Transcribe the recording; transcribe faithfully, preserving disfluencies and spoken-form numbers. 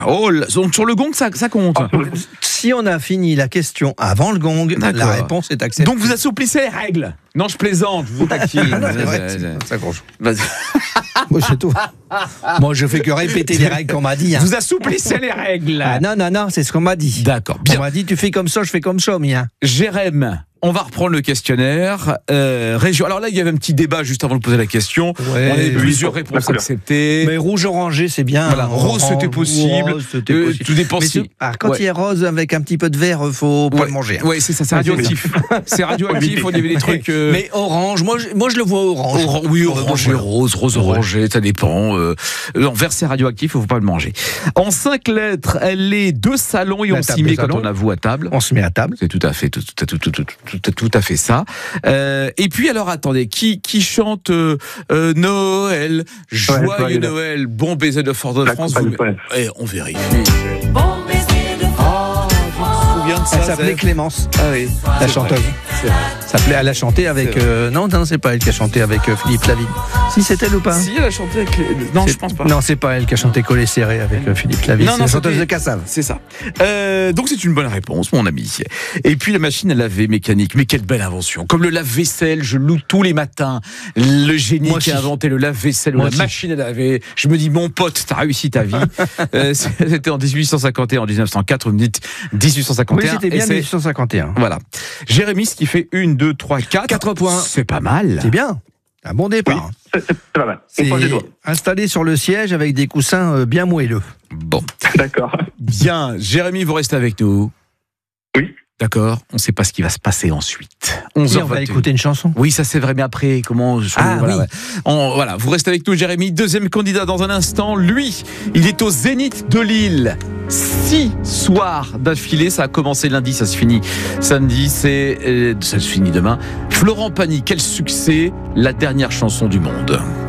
Oh, donc sur le gong, ça, ça compte. Ah, Si on a fini la question avant le gong, D'accord. la réponse est acceptée. Donc vous assouplissez les règles. Non, je plaisante, je vous taquine. C'est vrai, c'est- ça compte. Vas-y. Moi, c'est tout. Moi, je fais que répéter les règles qu'on m'a dit. Hein. Vous assouplissez les règles. Ah, non, non, non, c'est ce qu'on m'a dit. D'accord, On bien. m'a dit, tu fais comme ça, je fais comme ça, mien. Jérém, on va reprendre le questionnaire. Euh, région. Alors là, il y avait un petit débat juste avant de poser la question. Ouais, on avait oui, plusieurs pour- réponses la couleur. acceptées. Mais rouge orangé, c'est bien. Voilà, hein. rose, c'était possible. Rose, c'était Euh, possible. tout dépend Mais si- c'est- ah, quand Ouais. il est rose avec un petit peu de vert, faut pas Ouais. le manger. hein. Oui, c'est ça, c'est radioactif. C'est radioactif, on y avait des trucs. euh, Mais orange, moi, je, moi, je le vois orange. Oran- oui, orange et Voilà. rose, rose orangé, ça dépend. Euh, en vert, c'est radioactif, il ne faut pas le manger. En cinq lettres, elle est deux salons et La on table s'y met des quand salons. on avoue à table. On se met à table. C'est tout à fait, tout, tout, tout, tout, tout, tout, tout à fait ça. Euh, et puis alors, attendez, qui, qui chante euh, euh, Noël, joyeux joyeux Noël, bon baiser de Fort-de-France. La vous- compagnie Eh, on vérifie. Bon baiser de Ah, je me souviens de ça. Elle s'appelait Zef. Clémence, Ah oui, la c'est chanteuse. vrai, c'est vrai. S'appelait, elle a chanté avec. C'est euh, non, non, c'est pas elle qui a chanté avec euh, Philippe Lavigne. Si, c'est elle ou pas Si, elle a chanté avec les... Non, C'est- je pense pas. Non, c'est pas elle qui a chanté Collé serré avec euh, Philippe Lavigne. Non, C'est non, la chanteuse c'était- de Cassave. C'est ça. Euh, donc c'est une bonne réponse, mon ami. Et puis la machine à laver mécanique, mais quelle belle invention. Comme le lave-vaisselle, je loue tous les matins. Le génie Moi qui a aussi. inventé le lave-vaisselle ou Moi la aussi. machine à laver. Je me dis, mon pote, t'as réussi ta vie. Euh, c'était en dix-huit cent cinquante et un, en dix-neuf cent quatre, vous me dites dix-huit cent cinquante et un. Oui, c'était et bien c'est- mille huit cent cinquante et un. Voilà. Jérémy, ce qui fait une, deux, trois, quatre. Quatre points. C'est pas mal. C'est bien. Un bon départ. C'est c'est pas mal. On C'est croise les doigts. installé sur le siège avec des coussins euh, bien moelleux. Bon. D'accord. Bien. Jérémy, vous restez avec nous. Oui. D'accord. On ne sait pas ce qui va se passer ensuite. onze Oui, heures on va vingt et un. écouter une chanson. Oui, ça c'est vrai, mais après, comment sur Ah, le- voilà, oui. ouais. On- voilà, vous restez avec nous, Jérémy. Deuxième candidat dans un instant. Lui, il est au Zénith de Lille. Six soirs d'affilée. Ça a commencé lundi, ça se finit samedi. C'est, euh, ça se finit demain. Florent Pagny, quel succès! La dernière chanson du monde.